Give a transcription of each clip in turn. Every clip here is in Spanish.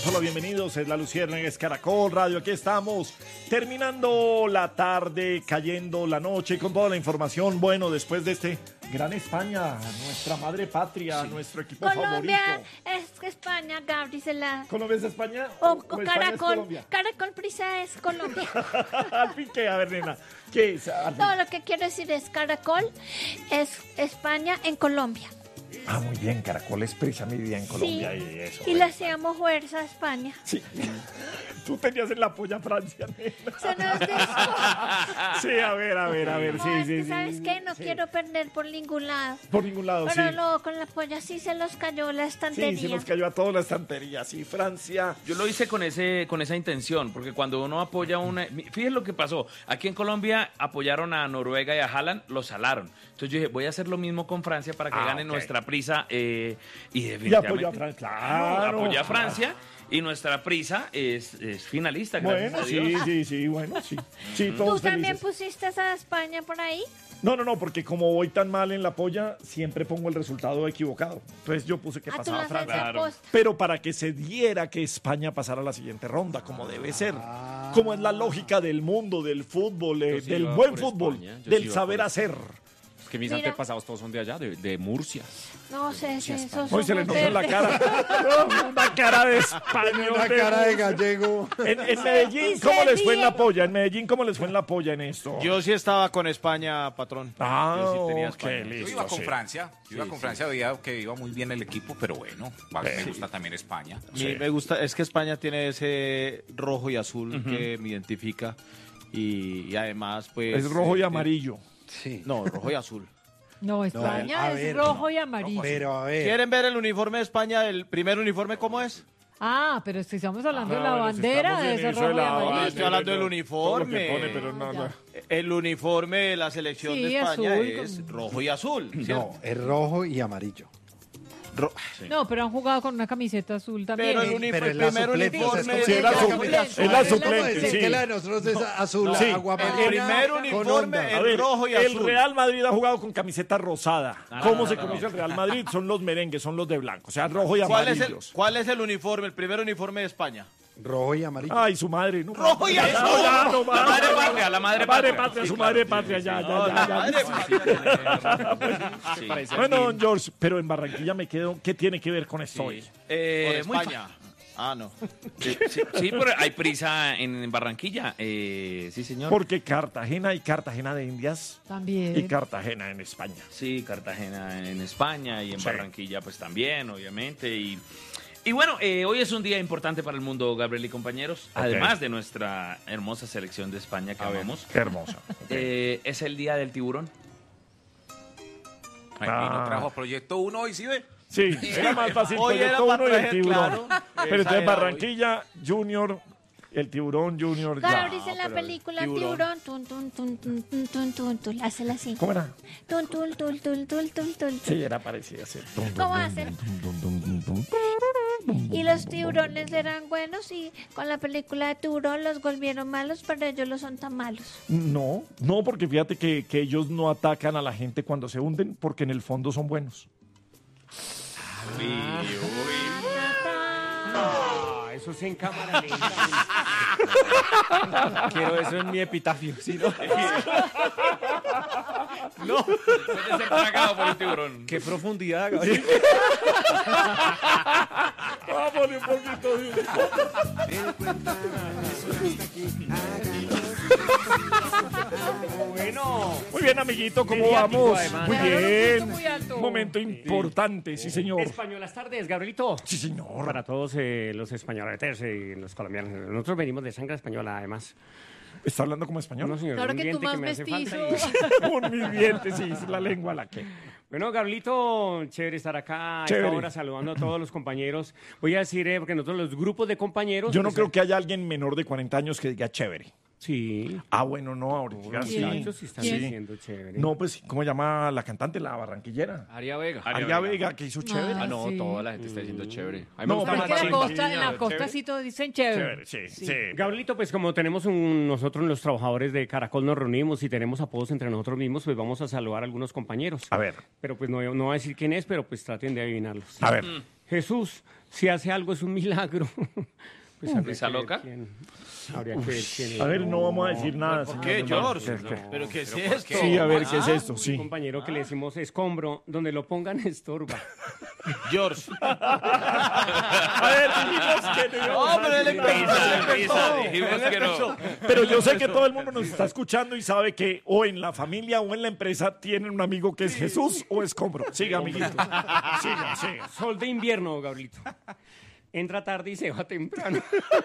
Hola, bienvenidos. Es La Luciérnaga, es Caracol Radio. Aquí estamos, terminando la tarde, cayendo la noche, con toda la información. Bueno, después de este gran España, nuestra madre patria, nuestro equipo Colombia favorito. es España, Gabriela. ¿Colombia es España? O España es Caracol. Colombia? Caracol Prisa es Colombia. Al fin, ¿qué? A ver, nena, ¿qué es? Al fin. Todo lo que quiero decir es Caracol es España en Colombia. Ah, muy bien, Caracol es Prisa, mi vida en Colombia Sí. y eso. Y le hacíamos fuerza a España. Sí. Tú tenías en la polla Francia, nena. Eso no es de eso. Sí, a ver, No, sí, es sí, que, sí. ¿sabes qué? No sí. quiero perder por ningún lado. Por ningún lado, Pero sí. luego con la polla sí se los cayó la estantería. Sí, se nos cayó a toda la estantería, sí, Francia. Yo lo hice con esa intención, porque cuando uno apoya una... Fíjense lo que pasó. Aquí en Colombia apoyaron a Noruega y a Haaland, lo salaron. Entonces yo dije, voy a hacer lo mismo con Francia para que gane ok. nuestra Prisa. Y Y definitivamente... apoyó a Francia, claro. Apoyé a Francia y nuestra Prisa es finalista, gracias Bueno, a Dios. sí, bueno, sí. Sí, ¿Tú todos también felices. pusiste a España por ahí? No, porque como voy tan mal en la polla, siempre pongo el resultado equivocado. Entonces yo puse que Tú pasaba la Francia. Francia Claro. posta. Pero para que se diera que España pasara a la siguiente ronda, como debe ser. Como es la lógica del mundo, del fútbol, sí del iba buen por fútbol, España, yo sí del iba saber por hacer. Es que mis Mira. antepasados todos son de allá, de Murcia. No sé si eso Hoy se le notó en la cara. Una cara de español. Una cara de gallego. En Medellín, Y ¿cómo se les fue en la ríe. polla? En Medellín, ¿cómo les fue en la polla en esto? Yo sí estaba con España, patrón. Ah, Yo sí tenía ok, España. listo. Yo iba con sí. Francia. Yo iba con Francia, veía que iba muy bien el equipo, pero bueno, me gusta también España. Sí. Me gusta, es que España tiene ese rojo y azul que me identifica y además pues... Es rojo y amarillo. Sí. No, rojo y azul. No, España a es ver, rojo y amarillo. Pero a ver. ¿Quieren ver el uniforme de España, el primer uniforme cómo es? Ah, pero si estamos hablando de la bueno, si bandera, estamos en de ese eso rojo de y la amarillo. bandera, Estoy hablando del todo uniforme. lo que pone, pero no, Ya. no. El uniforme de la selección Sí, de España azul, es con- rojo y azul. ¿cierto? No, es rojo y amarillo. No, pero han jugado con una camiseta azul también. Pero el, Pero el es la primer suplente, o sea, uniforme es Sí, como es la que suplente. azul. Es la ¿Cómo suplente, decir sí. que la de nosotros es azul, Sí. agua El marina, primer con uniforme onda. es A ver, rojo y el azul. Real Madrid ha jugado con camiseta rosada. ¿Cómo se conoce el Real Madrid? Son los merengues, son los de blanco, o sea, rojo y amarillos. ¿Cuál es el uniforme, el primer uniforme de España? Rojo y amarillo. Ay, su madre. No, Rojo y azul. No, ya, no, La madre patria, la madre patria. su madre patria, ya. Bueno, don George, pero en Barranquilla me quedo. ¿Qué tiene que ver con esto hoy? Con Muy España. Ah, no. Sí, pero hay Prisa en Barranquilla. Sí, señor. Porque Cartagena y Cartagena de Indias También. y Cartagena en España. Sí, Cartagena en España y en Sí. Barranquilla pues también, obviamente. Y bueno, hoy es un día importante para el mundo, Gabriel y compañeros. Ok. Además de nuestra hermosa selección de España que amamos. Qué hermosa. Es el día del tiburón. Ay, y no trajo Proyecto 1 hoy, ¿sí ve? Sí, era más fácil Hoy era Proyecto para 1 y el traer, tiburón. claro. Pero Esa entonces era Barranquilla, Junior, el tiburón Junior. Ya. Claro, dice en la pero película tiburón. tiburón, tun, tun, tun, tun, tun, tun, tun, tun, hácela así. ¿Cómo era? Tun, tun, tun, tun, tun, tun, tun. Sí, era parecido así. ¿Cómo hacen? Y los tiburones eran buenos y con la película de tiburón los volvieron malos, pero ellos no son tan malos. No, porque fíjate que ellos no atacan a la gente cuando se hunden porque en el fondo son buenos. Ah, eso es en cámara lenta. Quiero eso en mi epitafio, ¿sí, no? Después de ser tragado por un tiburón. Qué profundidad, Gabriel. Vámonos un poquito. Bueno. Muy bien, amiguito, ¿cómo Mediático, vamos? además. Muy Claro, bien. muy alto. Momento importante, sí, señor. Españolas tardes, Gabrielito. Sí, señor. Para todos los españoles y los colombianos. Nosotros venimos de sangre española, además. ¿Está hablando como español? No, señor, Claro un que tú diente más me hace mestizo. falta. Con mis dientes, sí, es la lengua la que. Bueno, Gabrielito, chévere estar acá a Chévere. esta hora saludando a todos los compañeros. Voy a decir, porque nosotros los grupos de compañeros... Yo no pues, creo que haya alguien menor de 40 años que diga chévere. Sí. Ah, bueno, no, ahorita Los sí. muchachos sí están ¿Quién? diciendo chévere. No, pues, ¿cómo llama la cantante, la barranquillera? Aria Vega. Aria Vega, que hizo chévere. Ah, Ah, no, sí. toda la gente está diciendo chévere. A mí me No, gusta Pero más es que Barranquilla. en la costa chévere. sí todos dicen chévere. Chévere, sí, sí. Gabrielito, pues como tenemos nosotros los trabajadores de Caracol nos reunimos y tenemos apodos entre nosotros mismos, pues vamos a saludar a algunos compañeros. A ver, Pero pues no voy a decir quién es, pero pues traten de adivinarlos. a ver. Jesús, si hace algo es un milagro. Pues habría ¿Risa que ver loca? Habría que ver quién es. A ver, no vamos a decir nada. ¿Por qué, señor. George? ¿Pero qué es esto? Sí, a ver, ¿qué es esto? Un Sí. compañero que le decimos escombro, donde lo pongan estorba. George. A ver, dijimos que no íbamos a pero él decir nada. Risa, dijimos que no. Pero yo sé que todo el mundo nos está escuchando y sabe que o en la familia o en la empresa tienen un amigo que es Jesús o Escombro. Siga, amiguito. Siga, siga. Sol de invierno, Gabrielito. Entra tarde y se va temprano.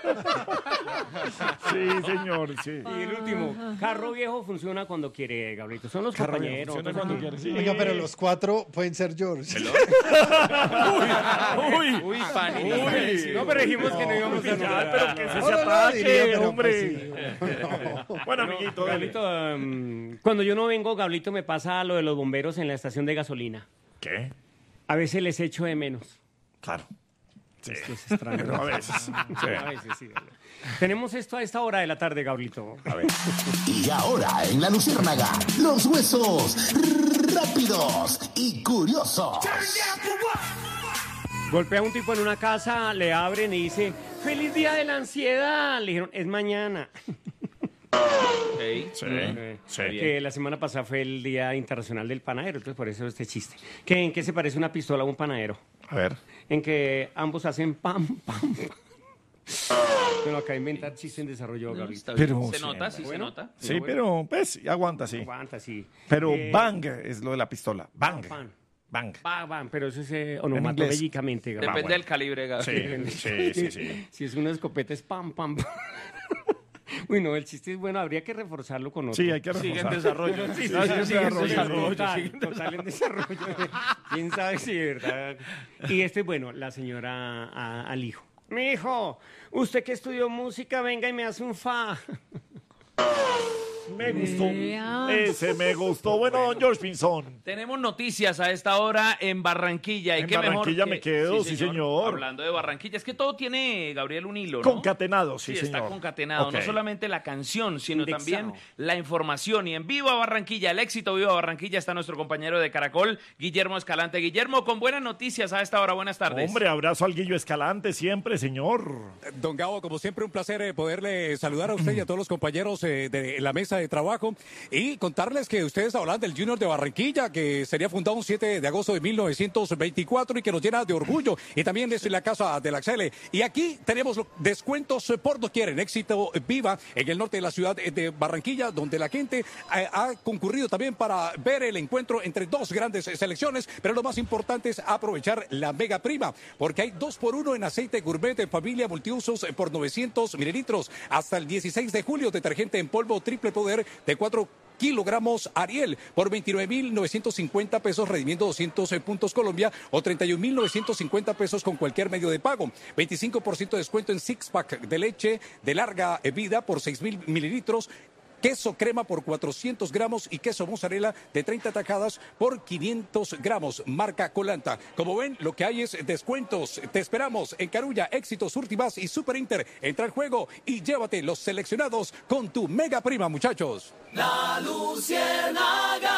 Sí, señor, sí. Y el último, carro viejo funciona cuando quiere, Gabrielito. Son los Carro viejo, compañeros. funciona cuando quiere, sí. Oiga, pero los 4 pueden ser George. Uy, Fanny. No, pero dijimos que no íbamos a Ya, pero que se No, no, no, ataque, diría, pero hombre. pues sí. Bueno, amiguito, dale. Gabrielito, cuando yo no vengo, Gabrielito, me pasa lo de los bomberos en la estación de gasolina. ¿Qué? A veces les echo de menos. Claro. Sí. Es que es extraño. Pero a veces. Sí. A veces, sí. Tenemos esto a esta hora de la tarde, Gabrielito. A ver. Y ahora en la Luciérnaga, los huesos rápidos y curiosos. Golpea a un tipo en una casa, le abren y dice, ¡Feliz Día de la Ansiedad! Le dijeron, es mañana. Sí. Sí. Que la semana pasada fue el Día Internacional del Panadero, entonces por eso este chiste. ¿En qué se parece una pistola a un panadero? A ver. En que ambos hacen pam, pam, pam. Bueno, acá inventar chiste en desarrollo, Gabrielito. Pero, ¿Se sí. nota? Sí, se Bueno. nota. Sí, pero pues aguanta, sí. Aguanta, sí. Pero bang es lo de la pistola. Bang. Pan. Bang. Bam, pero eso es inglés. onomatopéyicamente, Gabriel. Depende del calibre, Gabriel. Sí. Si es una escopeta es pam, pam, pam. Uy, no, el chiste es bueno, habría que reforzarlo con otro. Sí, hay que Sigue en reforzar. desarrollo. Sí, Sigue en desarrollo. total en desarrollo. ¿Quién sabe si de verdad? Y este es bueno, la señora al hijo. Mi hijo, usted que estudió música, venga y me hace un fa. Me gustó. Vea. Ese me gustó. Bueno, don George Pinzón. Tenemos noticias a esta hora en Barranquilla. ¿Y En qué mejor Barranquilla que- me quedo, sí, señor. Hablando de Barranquilla, es que todo tiene, Gabriel, un hilo, ¿no? Concatenado, sí, Está señor. concatenado. Ok. No solamente la canción, sino Indexado. también la información. Y en Viva Barranquilla, el éxito Viva Barranquilla, está nuestro compañero de Caracol, Guillermo Escalante. Guillermo, con buenas noticias a esta hora. Buenas tardes. Hombre, abrazo al Guillo Escalante siempre, señor. Don Gabo, como siempre, un placer poderle saludar a usted y a todos los compañeros de la mesa de trabajo y contarles que ustedes hablan del Junior de Barranquilla, que sería fundado un 7 de agosto de 1924 y que nos llena de orgullo. Y también es la casa de la Xele. Y aquí tenemos los descuentos por doquier en Éxito Viva, en el norte de la ciudad de Barranquilla, donde la gente ha concurrido también para ver el encuentro entre dos grandes selecciones, pero lo más importante es aprovechar la mega prima, porque hay 2x1 en aceite gourmet de familia multiusos por 900 mililitros. Hasta el 16 de julio, detergente en polvo triple poder de 4 kilogramos Ariel por 29.950 pesos, redimiendo 200 puntos Colombia o 31.950 pesos con cualquier medio de pago. 25% de descuento en six pack de leche de larga vida por 6.000 mililitros. Queso crema por 400 gramos y queso mozzarella de 30 tajadas por 500 gramos, marca Colanta. Como ven, lo que hay es descuentos. Te esperamos en Carulla, Éxitos, Urtibás y Super Inter. Entra al juego y llévate los seleccionados con tu mega prima, muchachos. La Luciérnaga.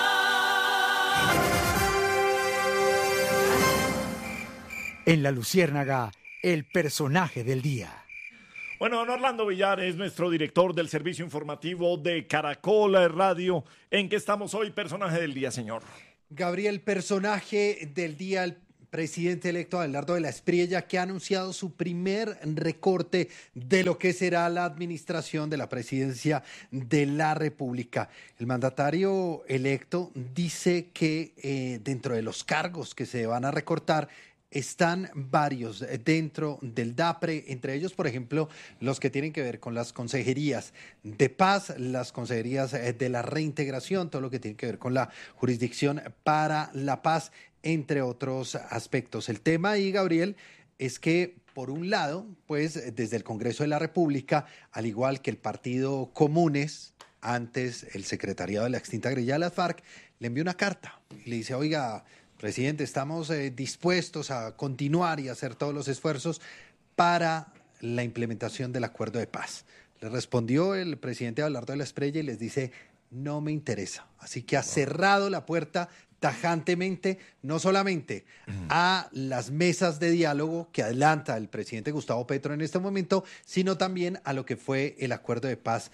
En La Luciérnaga, el personaje del día. Bueno, don Orlando Villar es nuestro director del servicio informativo de Caracol Radio. ¿En qué estamos hoy, personaje del día, señor? Gabriel, personaje del día, el presidente electo Abelardo de la Espriella, que ha anunciado su primer recorte de lo que será la administración de la presidencia de la República. El mandatario electo dice que dentro de los cargos que se van a recortar están varios dentro del DAPRE, entre ellos, por ejemplo, los que tienen que ver con las consejerías de paz, las consejerías de la reintegración, todo lo que tiene que ver con la jurisdicción para la paz, entre otros aspectos. El tema ahí, Gabriel, es que, por un lado, pues desde el Congreso de la República, al igual que el Partido Comunes, antes el secretariado de la extinta guerrilla de las FARC, le envió una carta y le dice, oiga, presidente, estamos dispuestos a continuar y hacer todos los esfuerzos para la implementación del acuerdo de paz. Le respondió el presidente Abelardo de la Espriella y les dice, no me interesa. Así que ha cerrado la puerta tajantemente, no solamente a las mesas de diálogo que adelanta el presidente Gustavo Petro en este momento, sino también a lo que fue el acuerdo de paz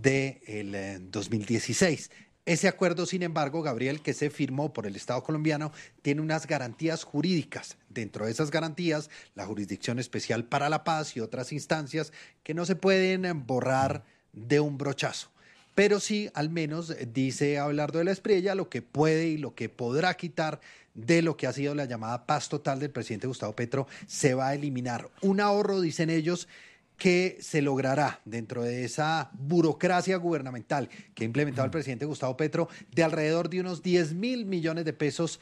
del 2016. Ese acuerdo, sin embargo, Gabriel, que se firmó por el Estado colombiano, tiene unas garantías jurídicas. Dentro de esas garantías, la Jurisdicción Especial para la Paz y otras instancias que no se pueden borrar de un brochazo. Pero sí, al menos, dice Abelardo de la Espriella, lo que puede y lo que podrá quitar de lo que ha sido la llamada paz total del presidente Gustavo Petro se va a eliminar. Un ahorro, dicen ellos, que se logrará dentro de esa burocracia gubernamental que ha implementado el presidente Gustavo Petro de alrededor de unos 10.000 millones de pesos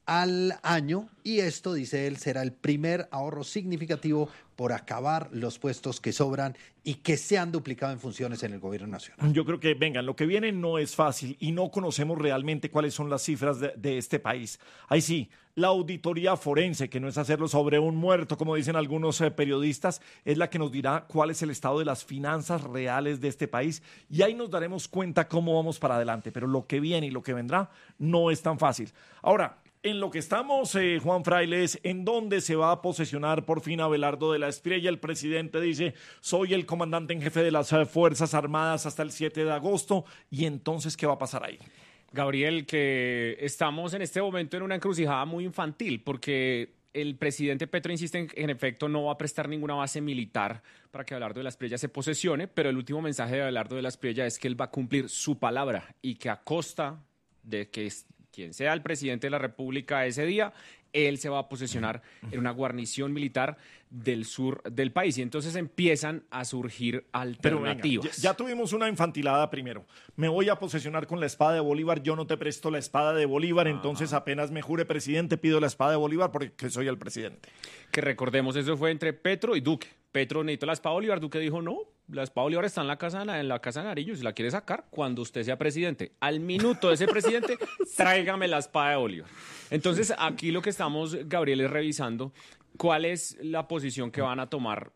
al año, y esto, dice él, será el primer ahorro significativo por acabar los puestos que sobran y que se han duplicado en funciones en el gobierno nacional. Yo creo que, vengan, lo que viene no es fácil y no conocemos realmente cuáles son las cifras de este país. Ahí sí, la auditoría forense, que no es hacerlo sobre un muerto, como dicen algunos periodistas, es la que nos dirá cuál es el estado de las finanzas reales de este país, y ahí nos daremos cuenta cómo vamos para adelante. Pero lo que viene y lo que vendrá no es tan fácil. Ahora, en lo que estamos, Juan Fraile, es en dónde se va a posesionar por fin Abelardo de la Espriella. El presidente dice, soy el comandante en jefe de las Fuerzas Armadas hasta el 7 de agosto. ¿Y entonces qué va a pasar ahí? Gabriel, que estamos en este momento en una encrucijada muy infantil, porque el presidente Petro insiste en efecto, no va a prestar ninguna base militar para que Abelardo de la Espriella se posesione, pero el último mensaje de Abelardo de la Espriella es que él va a cumplir su palabra y que a costa de que quien sea el presidente de la República ese día, él se va a posesionar en una guarnición militar del sur del país. Y entonces empiezan a surgir alternativas. Pero venga, ya tuvimos una infantilada primero. Me voy a posesionar con la espada de Bolívar, yo no te presto la espada de Bolívar, entonces apenas me jure presidente, pido la espada de Bolívar porque soy el presidente. Que recordemos, eso fue entre Petro y Duque. Petro necesitó la espada de Bolívar, Duque dijo no, la espada de Bolívar está en la casa de Nariño, si la quiere sacar, cuando usted sea presidente. Al minuto de ese presidente, tráigame la espada de Bolívar. Entonces, aquí lo que estamos, Gabriel, es revisando cuál es la posición que van a tomar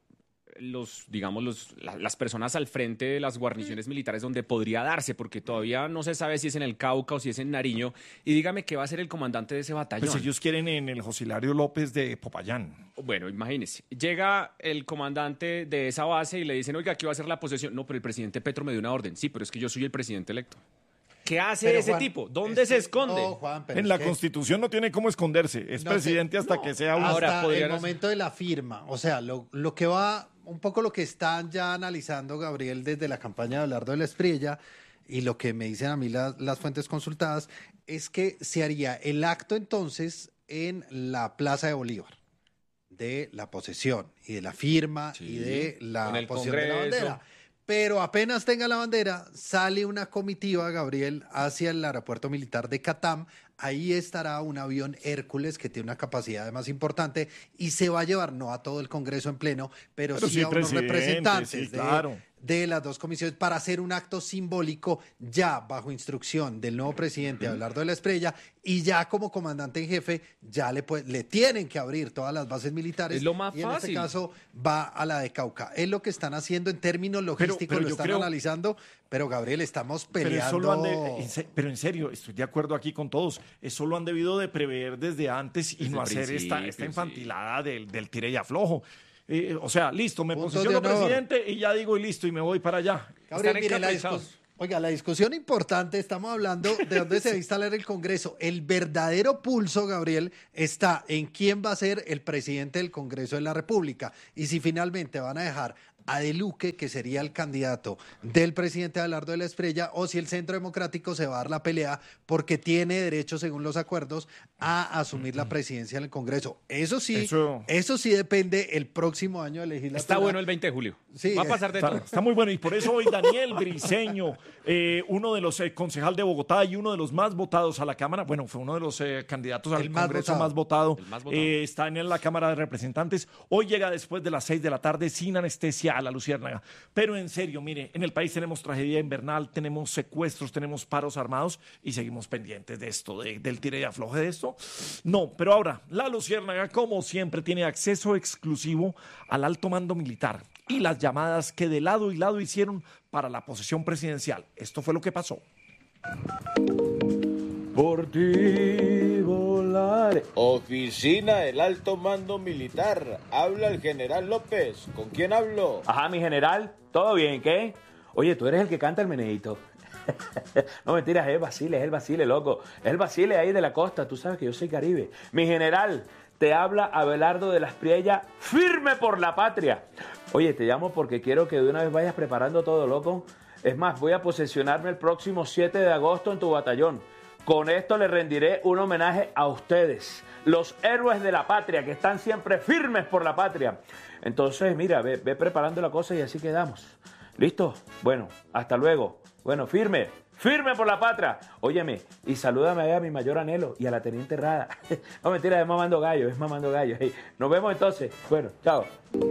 las personas al frente de las guarniciones militares donde podría darse, porque todavía no se sabe si es en el Cauca o si es en Nariño. Y dígame qué va a ser el comandante de ese batallón. Pues ellos quieren en el José Hilario López de Popayán. Bueno, imagínese, llega el comandante de esa base y le dicen, oiga, aquí va a ser la posesión. No, pero el presidente Petro me dio una orden. Sí, pero es que yo soy el presidente electo. ¿Qué hace ese tipo? ¿Dónde se esconde? No, Juan, en la Constitución no tiene cómo esconderse. Es presidente hasta que sea uno. Hasta el momento de la firma. O sea, lo que va, un poco lo que están ya analizando, Gabriel, desde la campaña de Abelardo de la Espriella, y lo que me dicen a mí las fuentes consultadas, es que se haría el acto entonces en la Plaza de Bolívar, de la posesión y de la firma y de la posesión de la bandera. Pero apenas tenga la bandera, sale una comitiva, Gabriel, hacia el aeropuerto militar de Catam. Ahí estará un avión Hércules que tiene una capacidad además importante y se va a llevar, no a todo el Congreso en pleno, pero sí a unos representantes de las dos comisiones para hacer un acto simbólico ya bajo instrucción del nuevo presidente Abelardo de la Espriella, y ya como comandante en jefe ya le tienen que abrir todas las bases militares. Es lo más y fácil. En este caso va a la de Cauca. Es lo que están haciendo en términos logísticos, lo están analizando, pero Gabriel, estamos peleando. Pero en serio, estoy de acuerdo aquí con todos. Eso lo han debido de prever desde antes y no hacer esta infantilada del tire y aflojo. O sea, listo, me posesiono presidente y ya digo y listo y me voy para allá. Gabriel, mire, la discusión importante, estamos hablando de dónde se va a instalar el Congreso. El verdadero pulso, Gabriel, está en quién va a ser el presidente del Congreso de la República y si finalmente van a dejar a De Luque, que sería el candidato del presidente Abelardo de la Espriella, o si el Centro Democrático se va a dar la pelea porque tiene derecho, según los acuerdos, a asumir la presidencia en el Congreso. Eso sí depende el próximo año de legislatura. Está bueno el 20 de julio. Sí, va a pasar de todo. Está muy bueno, y por eso hoy Daniel Briceño, uno de los concejal de Bogotá y uno de los más votados a la Cámara, bueno, fue uno de los candidatos al Congreso más votado, está en la Cámara de Representantes. Hoy llega después de las 6 de la tarde sin anestesia a la Luciérnaga. Pero en serio, mire, en el país tenemos tragedia invernal, tenemos secuestros, tenemos paros armados y seguimos pendientes de esto, del tire y afloje de esto. No, pero ahora, la Luciérnaga, como siempre, tiene acceso exclusivo al alto mando militar y las llamadas que de lado y lado hicieron para la posesión presidencial. Esto fue lo que pasó. por ti volaré. Oficina del Alto Mando Militar. Habla el general López. ¿Con quién hablo? Ajá, mi general, ¿todo bien, qué? Oye, tú eres el que canta el meneíto. No, mentiras, es el Basile, loco. Es el Basile ahí de la costa, tú sabes que yo soy caribe. Mi general, te habla Abelardo de la Espriella, firme por la patria. Oye, te llamo porque quiero que de una vez vayas preparando todo, loco. Es más, voy a posesionarme el próximo 7 de agosto en tu batallón. Con esto le rendiré un homenaje a ustedes, los héroes de la patria, que están siempre firmes por la patria. Entonces, mira, ve preparando la cosa y así quedamos. ¿Listo? Bueno, hasta luego. Bueno, firme por la patria. Óyeme, y salúdame ahí a mi mayor anhelo y a la teniente Rada. No, mentira, es mamando gallo. Hey, nos vemos entonces. Bueno, chao.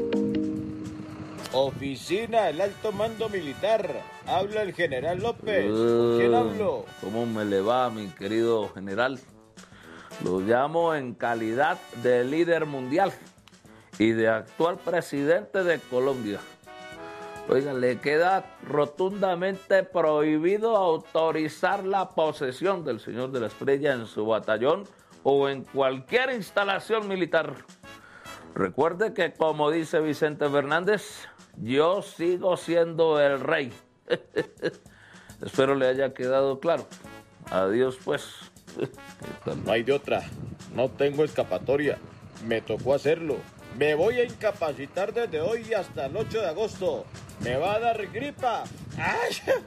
Oficina del Alto Mando Militar. Habla el general López. ¿Con quién hablo? ¿Cómo me le va, mi querido general? Lo llamo en calidad de líder mundial y de actual presidente de Colombia. Oiga, le queda rotundamente prohibido autorizar la posesión del señor de la Espriella en su batallón o en cualquier instalación militar. Recuerde que, como dice Vicente Fernández, yo sigo siendo el rey. Espero le haya quedado claro. Adiós, pues. No hay de otra. No tengo escapatoria. Me tocó hacerlo. Me voy a incapacitar desde hoy hasta el 8 de agosto. Me va a dar gripa. ¡Ay!